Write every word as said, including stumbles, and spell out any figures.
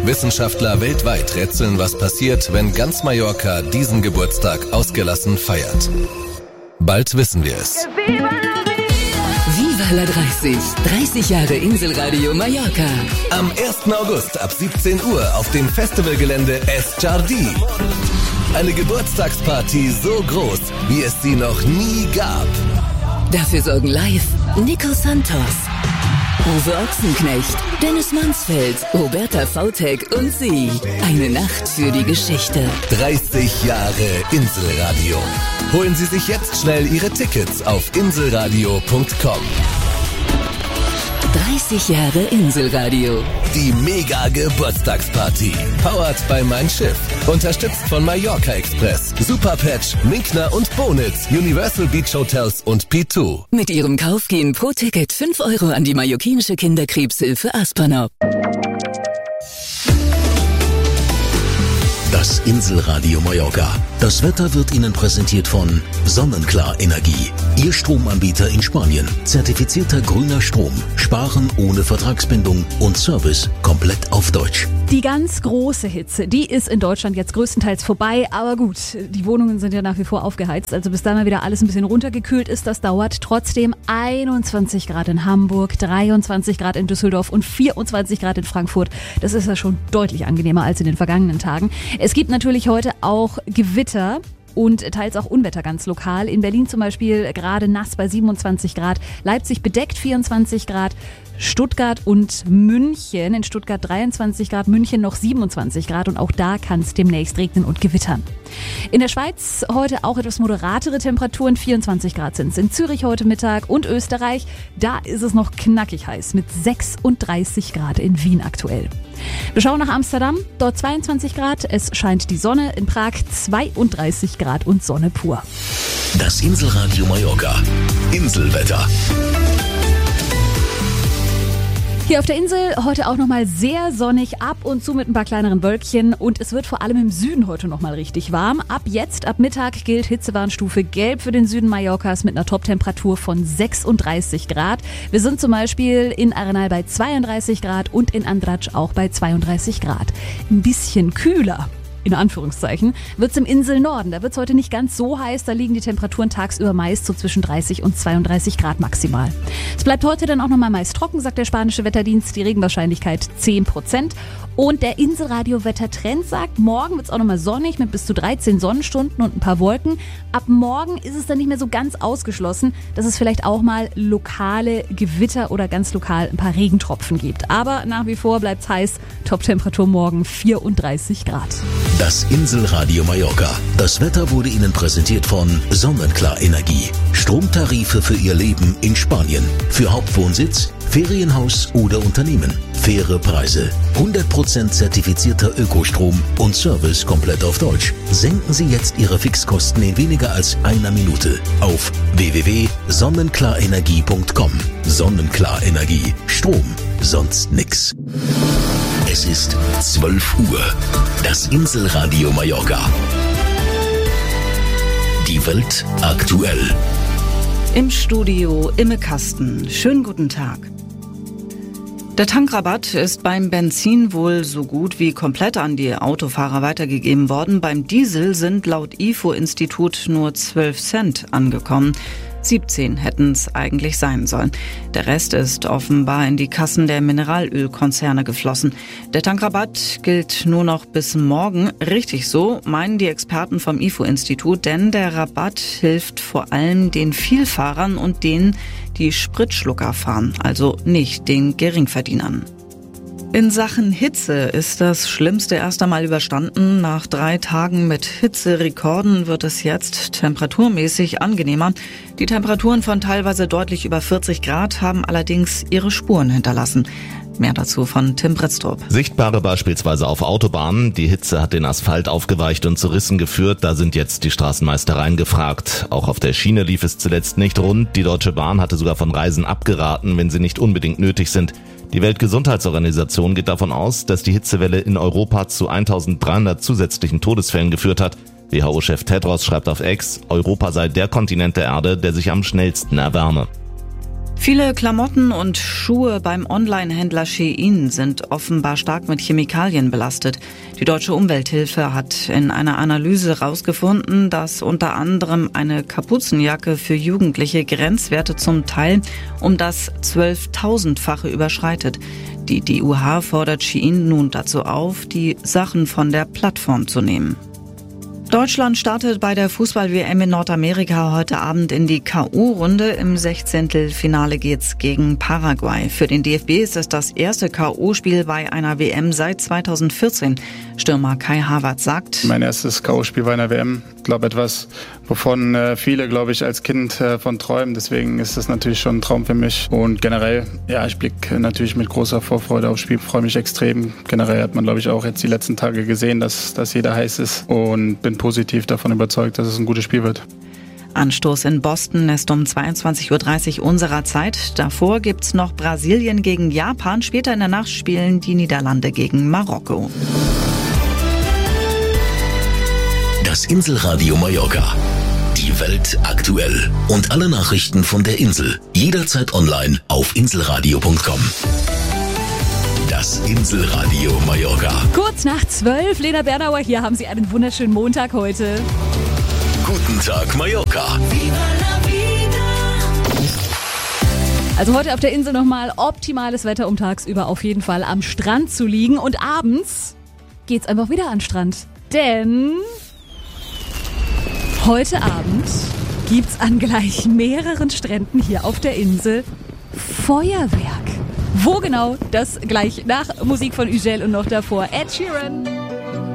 Wissenschaftler weltweit rätseln, was passiert, wenn ganz Mallorca diesen Geburtstag ausgelassen feiert. Bald wissen wir es. Viva la dreißig. dreißig Jahre Inselradio Mallorca. Am ersten August ab siebzehn Uhr auf dem Festivalgelände Es Jardí. Eine Geburtstagsparty so groß, wie es sie noch nie gab. Dafür sorgen live Nico Santos, Uwe Ochsenknecht, Dennis Mansfeld, Roberta Vautek und sie. Eine Nacht für die Geschichte. dreißig Jahre Inselradio. Holen Sie sich jetzt schnell Ihre Tickets auf inselradio punkt com. dreißig Jahre Inselradio. Die Mega-Geburtstagsparty. Powered by Mein Schiff. Unterstützt von Mallorca Express, Superpatch, Minkner und Bonitz, Universal Beach Hotels und P zwei. Mit ihrem Kauf gehen pro Ticket fünf Euro an die mallorquinische Kinderkrebshilfe Aspernop. Das Inselradio Mallorca. Das Wetter wird Ihnen präsentiert von Sonnenklar Energie. Ihr Stromanbieter in Spanien. Zertifizierter grüner Strom. Sparen ohne Vertragsbindung und Service komplett auf Deutsch. Die ganz große Hitze, die ist in Deutschland jetzt größtenteils vorbei. Aber gut, die Wohnungen sind ja nach wie vor aufgeheizt. Also bis da mal wieder alles ein bisschen runtergekühlt ist, das dauert. Trotzdem einundzwanzig Grad in Hamburg, dreiundzwanzig Grad in Düsseldorf und vierundzwanzig Grad in Frankfurt. Das ist ja schon deutlich angenehmer als in den vergangenen Tagen. Es gibt natürlich heute auch Gewitter und teils auch Unwetter ganz lokal. In Berlin zum Beispiel gerade nass bei siebenundzwanzig Grad, Leipzig bedeckt vierundzwanzig Grad, Stuttgart und München. In Stuttgart dreiundzwanzig Grad, München noch siebenundzwanzig Grad und auch da kann es demnächst regnen und gewittern. In der Schweiz heute auch etwas moderatere Temperaturen, vierundzwanzig Grad sind es. In Zürich heute Mittag und Österreich, da ist es noch knackig heiß mit sechsunddreißig Grad in Wien aktuell. Wir schauen nach Amsterdam, dort zweiundzwanzig Grad, es scheint die Sonne, in Prag zweiunddreißig Grad und Sonne pur. Das Inselradio Mallorca. Inselwetter. Hier auf der Insel heute auch nochmal sehr sonnig, ab und zu mit ein paar kleineren Wölkchen und es wird vor allem im Süden heute nochmal richtig warm. Ab jetzt, ab Mittag gilt Hitzewarnstufe Gelb für den Süden Mallorcas mit einer Toptemperatur von sechsunddreißig Grad. Wir sind zum Beispiel in Arenal bei zweiunddreißig Grad und in Andratx auch bei zweiunddreißig Grad. Ein bisschen kühler, in Anführungszeichen, wird es im Inselnorden. Da wird es heute nicht ganz so heiß, da liegen die Temperaturen tagsüber meist so zwischen dreißig und zweiunddreißig Grad maximal. Es bleibt heute dann auch nochmal meist trocken, sagt der spanische Wetterdienst, die Regenwahrscheinlichkeit zehn Prozent. Und der Inselradio-Wettertrend sagt, morgen wird es auch nochmal sonnig mit bis zu dreizehn Sonnenstunden und ein paar Wolken. Ab morgen ist es dann nicht mehr so ganz ausgeschlossen, dass es vielleicht auch mal lokale Gewitter oder ganz lokal ein paar Regentropfen gibt. Aber nach wie vor bleibt es heiß, Toptemperatur morgen vierunddreißig Grad. Das Inselradio Mallorca. Das Wetter wurde Ihnen präsentiert von Sonnenklar Energie. Stromtarife für Ihr Leben in Spanien. Für Hauptwohnsitz, Ferienhaus oder Unternehmen. Faire Preise. hundert Prozent zertifizierter Ökostrom und Service komplett auf Deutsch. Senken Sie jetzt Ihre Fixkosten in weniger als einer Minute auf w w w punkt sonnenklarenergie punkt com. Sonnenklar Energie. Strom. Sonst nix. Es ist zwölf Uhr. Das Inselradio Mallorca. Die Welt aktuell. Im Studio Imme Kasten. Schönen guten Tag. Der Tankrabatt ist beim Benzin wohl so gut wie komplett an die Autofahrer weitergegeben worden. Beim Diesel sind laut I F O-Institut nur zwölf Cent angekommen. siebzehn hätten es eigentlich sein sollen. Der Rest ist offenbar in die Kassen der Mineralölkonzerne geflossen. Der Tankrabatt gilt nur noch bis morgen. Richtig so, meinen die Experten vom I F O-Institut, denn der Rabatt hilft vor allem den Vielfahrern und denen, die Spritschlucker fahren, also nicht den Geringverdienern. In Sachen Hitze ist das Schlimmste erst einmal überstanden. Nach drei Tagen mit Hitzerekorden wird es jetzt temperaturmäßig angenehmer. Die Temperaturen von teilweise deutlich über vierzig Grad haben allerdings ihre Spuren hinterlassen. Mehr dazu von Tim Britztrup. Sichtbare beispielsweise auf Autobahnen. Die Hitze hat den Asphalt aufgeweicht und zu Rissen geführt. Da sind jetzt die Straßenmeistereien gefragt. Auch auf der Schiene lief es zuletzt nicht rund. Die Deutsche Bahn hatte sogar von Reisen abgeraten, wenn sie nicht unbedingt nötig sind. Die Weltgesundheitsorganisation geht davon aus, dass die Hitzewelle in Europa zu eintausenddreihundert zusätzlichen Todesfällen geführt hat. W H O-Chef Tedros schreibt auf X, Europa sei der Kontinent der Erde, der sich am schnellsten erwärme. Viele Klamotten und Schuhe beim Online-Händler Shein sind offenbar stark mit Chemikalien belastet. Die Deutsche Umwelthilfe hat in einer Analyse herausgefunden, dass unter anderem eine Kapuzenjacke für Jugendliche Grenzwerte zum Teil um das zwölftausendfache überschreitet. Die D U H fordert Shein nun dazu auf, die Sachen von der Plattform zu nehmen. Deutschland startet bei der Fußball-W M in Nordamerika heute Abend in die K O-Runde. Im Sechzehntelfinale geht's gegen Paraguay. Für den D F B ist es das erste K O-Spiel bei einer W M seit zweitausendvierzehn. Stürmer Kai Havertz sagt: Mein erstes K O-Spiel bei einer W M. Ich glaube, etwas, wovon äh, viele, glaube ich, als Kind äh, von träumen. Deswegen ist das natürlich schon ein Traum für mich. Und generell, ja, ich blicke natürlich mit großer Vorfreude aufs Spiel. Freue mich extrem. Generell hat man, glaube ich, auch jetzt die letzten Tage gesehen, dass, dass jeder heiß ist. Und bin positiv davon überzeugt, dass es ein gutes Spiel wird. Anstoß in Boston ist um zweiundzwanzig Uhr dreißig unserer Zeit. Davor gibt's noch Brasilien gegen Japan. Später in der Nacht spielen die Niederlande gegen Marokko. Das Inselradio Mallorca. Die Welt aktuell. Und alle Nachrichten von der Insel. Jederzeit online auf inselradio punkt com. Das Inselradio Mallorca. Kurz nach zwölf, Lena Bernauer, hier haben Sie einen wunderschönen Montag heute. Guten Tag Mallorca. Also heute auf der Insel nochmal optimales Wetter, um tagsüber auf jeden Fall am Strand zu liegen. Und abends geht's einfach wieder an den Strand. Denn heute Abend gibt's an gleich mehreren Stränden hier auf der Insel Feuerwerk. Wo genau? Das gleich nach Musik von Ugel und noch davor Ed Sheeran.